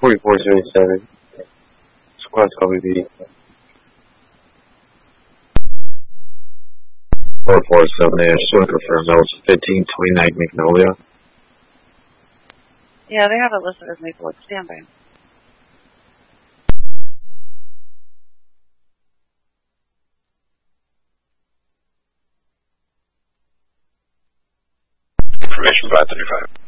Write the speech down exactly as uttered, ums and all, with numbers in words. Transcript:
forty-four seventy-seven. Squad's copy B. four four seven Ash, so confirm that was fifteen twenty-nine Magnolia. Yeah, they have it listed as Maplewood. Standby. Information five thirty-five.